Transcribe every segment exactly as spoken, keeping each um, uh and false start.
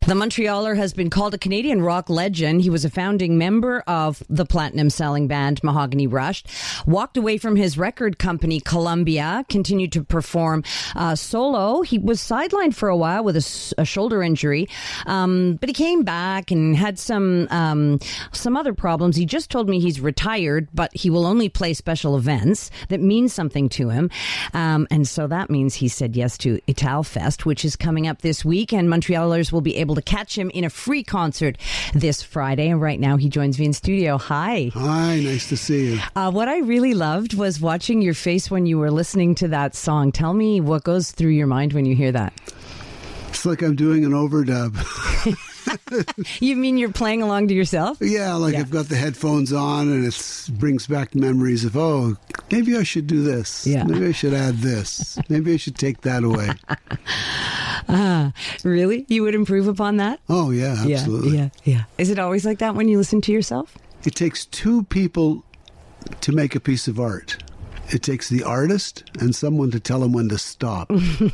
The Montrealer has been called a Canadian rock legend. He was a founding member of the platinum-selling band Mahogany Rush, walked away from his record company Columbia, continued to perform uh, solo. He was sidelined for a while with a, a shoulder injury, um, but he came back and had some um, some other problems. He just told me he's retired, but he will only play special events that mean something to him. Um, and so that means he said yes to Italfest, which is coming up this week, and Montrealers will be able to catch him in a free concert this Friday. And right now he joins me in studio. Hi. Hi, nice to see you. Uh, what I really loved was watching your face when you were listening to that song. Tell me what goes through your mind when you hear that. It's like I'm doing an overdub. You mean you're playing along to yourself? Yeah, like yeah. I've got the headphones on and it brings back memories of, oh, maybe I should do this. Yeah. Maybe I should add this. Maybe I should take that away. Ah, really? You would improve upon that? Oh, yeah, absolutely. Yeah, yeah, yeah. Is it always like that when you listen to yourself? It takes two people to make a piece of art. It takes the artist and someone to tell him when to stop.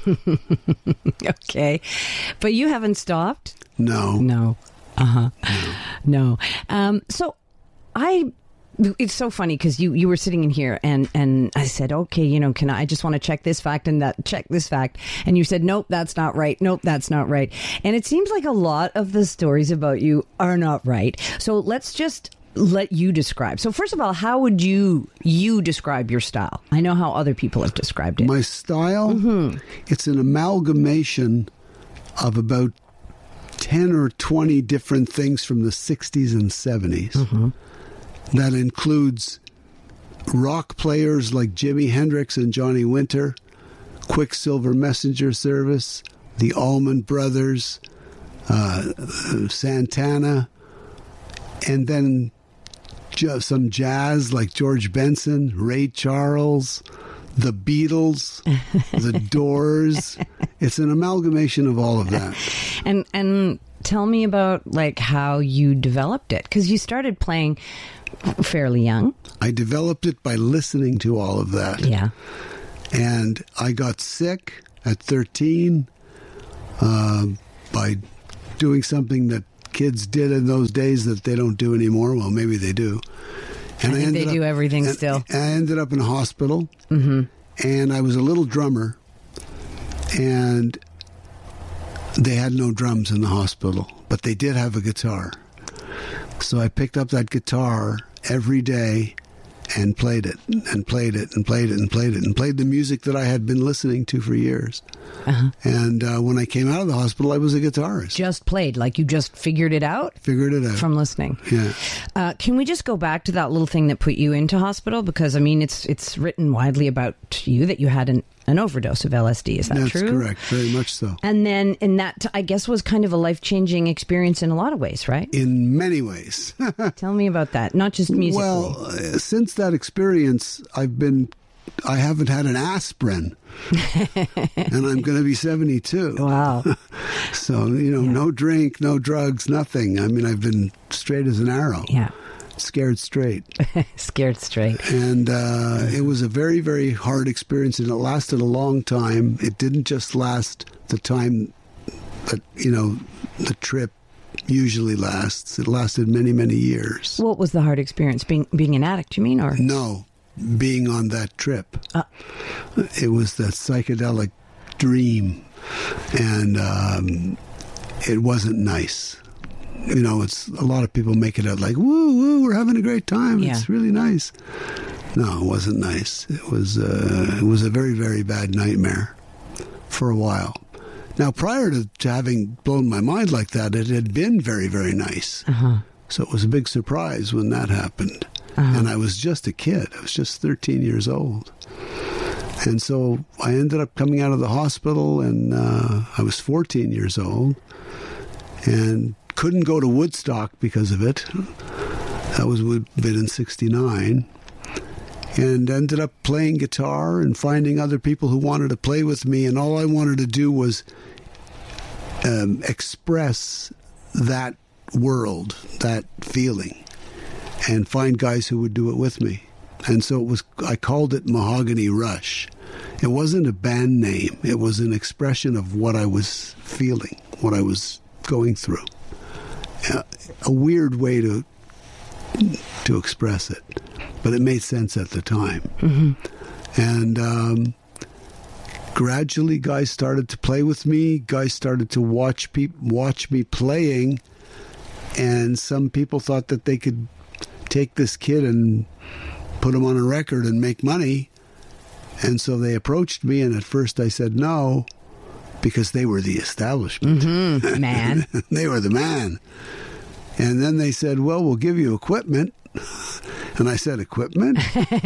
Okay. But you haven't stopped? No. No. Uh-huh. No. no. Um, so I... It's so funny because you, you were sitting in here and, and I said, okay, you know, can I, I just want to check this fact and that, check this fact. And you said, nope, that's not right. Nope, that's not right. And it seems like a lot of the stories about you are not right. So let's just let you describe. So first of all, how would you, you describe your style? I know how other people have described it. My style? Mm-hmm. It's an amalgamation of about ten or twenty different things from the sixties and seventies. Mm-hmm. That includes rock players like Jimi Hendrix and Johnny Winter, Quicksilver Messenger Service, the Allman Brothers, uh, Santana, and then ju- some jazz like George Benson, Ray Charles, the Beatles, the Doors. It's an amalgamation of all of that. And and tell me about like how you developed it, because you started playing fairly young. I developed it by listening to all of that. Yeah. And I got sick at thirteen uh, by doing something that kids did in those days that they don't do anymore. Well, maybe they do. And I think I they up, do everything and, still. And I ended up in a hospital. Mm-hmm. And I was a little drummer. And they had no drums in the hospital, but they did have a guitar. So I picked up that guitar every day and played it and played it and played it and played it and played the music that I had been listening to for years. Uh-huh. And uh, when I came out of the hospital, I was a guitarist. Just played, like you just figured it out? Figured it out. From listening. Yeah. Uh, can we just go back to that little thing that put you into hospital? Because, I mean, it's it's written widely about you that you had an, an overdose of L S D. Is that That's true? That's correct. Very much so. And then, and that, I guess, was kind of a life-changing experience in a lot of ways, right? In many ways. Tell me about that, not just musically. Well, uh, since that experience, I've been... I haven't had an aspirin, and I'm going to be seventy-two. Wow. So, you know, yeah. No drink, no drugs, nothing. I mean, I've been straight as an arrow. Yeah. Scared straight. Scared straight. And uh, it was a very, very hard experience, and it lasted a long time. It didn't just last the time that, you know, the trip usually lasts. It lasted many, many years. What was the hard experience? Being being an addict, you mean? Or No. Being on that trip. Uh, it was the psychedelic dream, and um, it wasn't nice. You know, it's a lot of people make it out like, woo, woo, we're having a great time. Yeah. It's really nice. No, it wasn't nice. It was, uh, it was a very, very bad nightmare for a while. Now, prior to, to having blown my mind like that, it had been very, very nice. Uh-huh. So it was a big surprise when that happened. Uh-huh. And I was just a kid. I was just thirteen years old. And so I ended up coming out of the hospital, and uh, I was fourteen years old and couldn't go to Woodstock because of it. That was would have been in sixty-nine. And ended up playing guitar and finding other people who wanted to play with me. And all I wanted to do was um, express that world, that feeling, and find guys who would do it with me. And so it was, I called it Mahogany Rush. It wasn't a band name. It was an expression of what I was feeling, what I was going through. Uh, a weird way to to express it, but it made sense at the time. Mm-hmm. And um, gradually, guys started to play with me. Guys started to watch pe- watch me playing, and some people thought that they could take this kid and put him on a record and make money. And so they approached me, and at first I said no, because they were the establishment. Mm-hmm. Man. They were the man. And then they said, well, we'll give you equipment. And I said, equipment?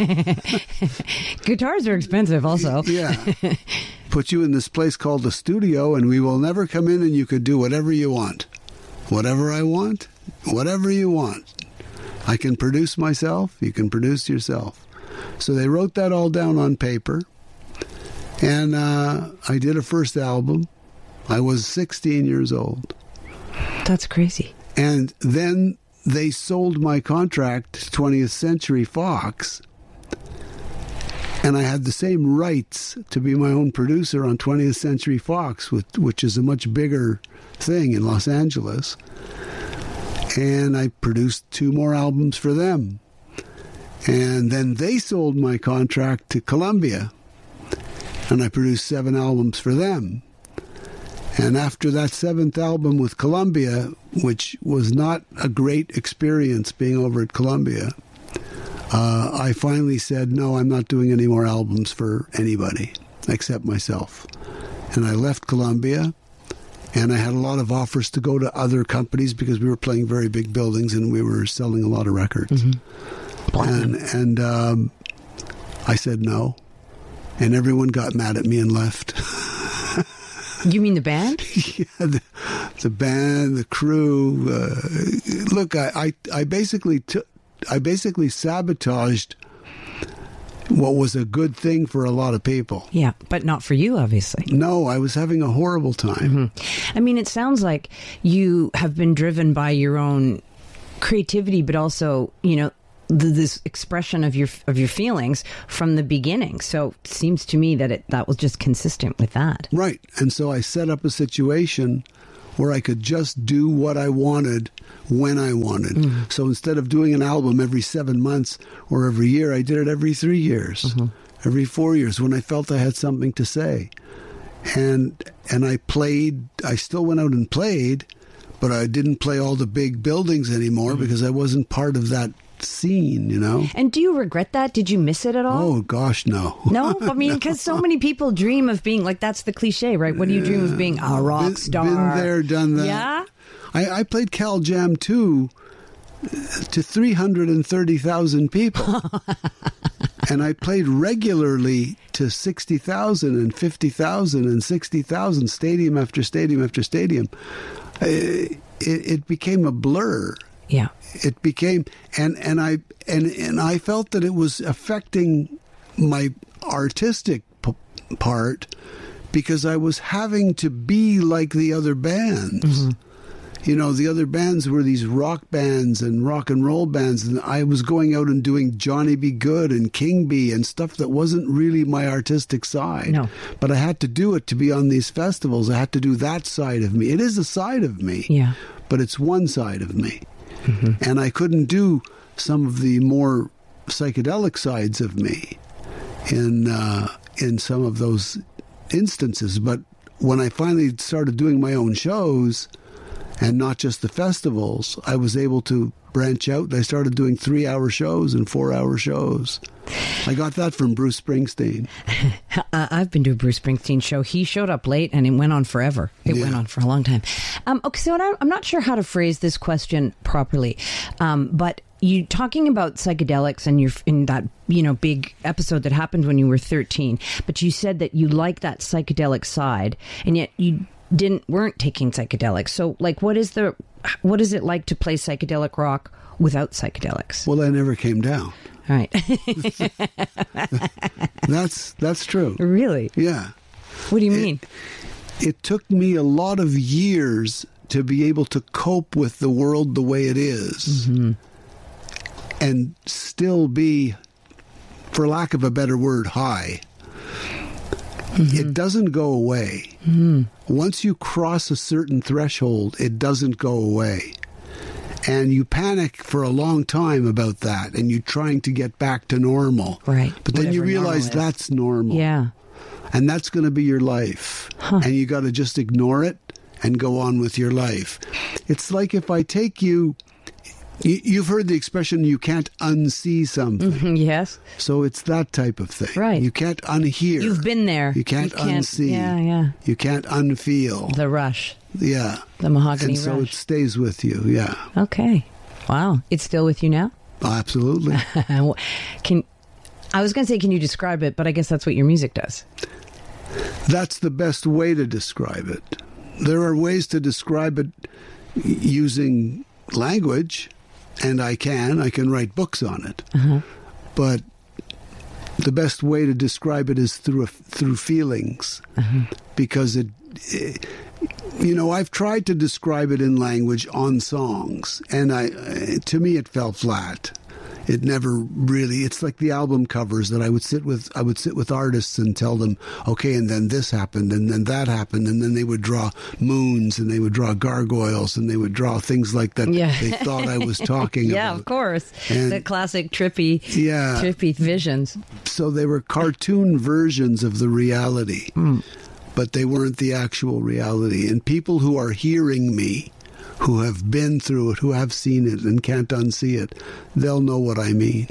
Guitars are expensive also. Yeah. Put you in this place called the studio, and we will never come in, and you could do whatever you want. Whatever I want, whatever you want. I can produce myself, you can produce yourself. So they wrote that all down on paper. And uh, I did a first album. I was sixteen years old. That's crazy. And then they sold my contract to twentieth Century Fox. And I had the same rights to be my own producer on twentieth Century Fox, which is a much bigger thing in Los Angeles. And I produced two more albums for them. And then they sold my contract to Columbia. And I produced seven albums for them. And after that seventh album with Columbia, which was not a great experience being over at Columbia, uh, I finally said, no, I'm not doing any more albums for anybody except myself. And I left Columbia, and I had a lot of offers to go to other companies because we were playing very big buildings and we were selling a lot of records. Mm-hmm. And, and um, I said no. And everyone got mad at me and left. You mean the band? Yeah, the, the band, the crew. Uh, look, I, I, I basically took, I basically sabotaged what was a good thing for a lot of people. Yeah, but not for you, obviously. No, I was having a horrible time. Mm-hmm. I mean, it sounds like you have been driven by your own creativity, but also, you know, this expression of your of your feelings from the beginning. So it seems to me that it that was just consistent with that. Right. And so I set up a situation where I could just do what I wanted when I wanted. Mm-hmm. So instead of doing an album every seven months or every year, I did it every three years, mm-hmm. every four years when I felt I had something to say. And and I played, I still went out and played, but I didn't play all the big buildings anymore mm-hmm. because I wasn't part of that scene, you know. And do you regret that? Did you miss it at all? Oh gosh, no. No, I mean, because so many people dream of being like, that's the cliche, right? What do you dream of being? A rock been, star. Been there, done that. Yeah. I, I played Cal Jam two to three hundred thirty thousand people, and I played regularly to sixty thousand and fifty thousand and sixty thousand, stadium after stadium after stadium. It, it, it became a blur. Yeah. It became, and, and I and and I felt that it was affecting my artistic p- part because I was having to be like the other bands. Mm-hmm. You know, the other bands were these rock bands and rock and roll bands, and I was going out and doing Johnny B. Good and King Bee and stuff that wasn't really my artistic side. No. But I had to do it to be on these festivals. I had to do that side of me. It is a side of me, yeah, but it's one side of me. Mm-hmm. And I couldn't do some of the more psychedelic sides of me in uh, in some of those instances. But when I finally started doing my own shows and not just the festivals, I was able to branch out. I started doing three-hour shows and four-hour shows. I got that from Bruce Springsteen. I've been to a Bruce Springsteen show. He showed up late and it went on forever. It yeah. went on for a long time. Um, okay, so I'm not sure how to phrase this question properly, um, but you talking about psychedelics and you're in that, you know, big episode that happened when you were thirteen, but you said that you like that psychedelic side and yet you didn't weren't taking psychedelics. So like what is the what is it like to play psychedelic rock without psychedelics? Well, I never came down. All right. that's that's true. Really? Yeah. What do you mean? It, it took me a lot of years to be able to cope with the world the way it is, mm-hmm. and still be, for lack of a better word, high. Mm-hmm. It doesn't go away. Mm-hmm. Once you cross a certain threshold, it doesn't go away. And you panic for a long time about that, and you're trying to get back to normal. Right. But then Whatever you realize normal is. that's normal. Yeah. And that's going to be your life. Huh. And you got to just ignore it and go on with your life. It's like if I take you... You've heard the expression, you can't unsee something. Mm-hmm, yes. So it's that type of thing. Right. You can't unhear. You've been there. You can't, you can't unsee. Yeah, yeah. You can't unfeel. The rush. Yeah. The mahogany and so rush. it stays with you, yeah. Okay. Wow. It's still with you now? Oh, absolutely. Can I was going to say, can you describe it? But I guess that's what your music does. That's the best way to describe it. There are ways to describe it using language. And I can. I can write books on it. Uh-huh. But the best way to describe it is through a, through feelings. Uh-huh. Because, it, it, you know, I've tried to describe it in language on songs. And I, to me, it fell flat. It never really, it's like the album covers that I would sit with, I would sit with artists and tell them, okay, and then this happened, and then that happened, and then they would draw moons, and they would draw gargoyles, and they would draw things like that yeah. they thought I was talking yeah, about. Yeah, of course. And the classic trippy, yeah. trippy visions. So they were cartoon versions of the reality, mm. but they weren't the actual reality. And people who are hearing me, who have been through it, who have seen it and can't unsee it, they'll know what I mean.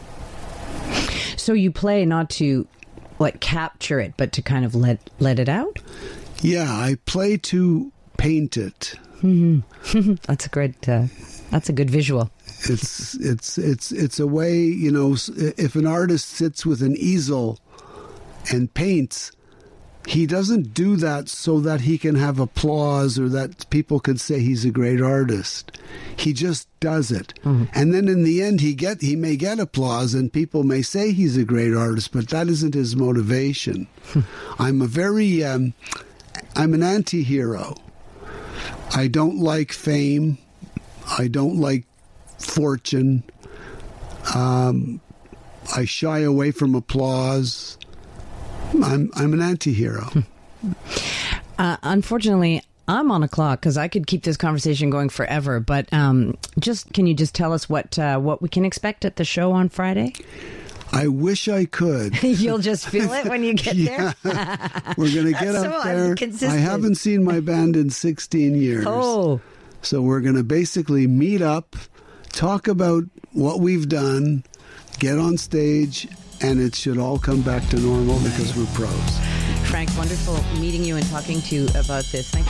So you play not to, like, capture it, but to kind of let let it out? Yeah, I play to paint it. Mm-hmm. That's a great, uh, that's a good visual. It's, it's, it's, it's a way, you know, if an artist sits with an easel and paints, he doesn't do that so that he can have applause or that people can say he's a great artist. He just does it. Mm-hmm. And then in the end, he get he may get applause and people may say he's a great artist, but that isn't his motivation. I'm a very, um, I'm an anti-hero. I don't like fame. I don't like fortune. Um, I shy away from applause. I'm I'm an anti-hero. uh, unfortunately, I'm on a clock because I could keep this conversation going forever. But um, just can you just tell us what uh, what we can expect at the show on Friday? I wish I could. You'll just feel it when you get yeah. there. We're going to get That's up so there. I haven't seen my band in sixteen years. Oh, so we're going to basically meet up, talk about what we've done, get on stage. And it should all come back to normal because we're pros. Frank, wonderful meeting you and talking to you about this. Thank you.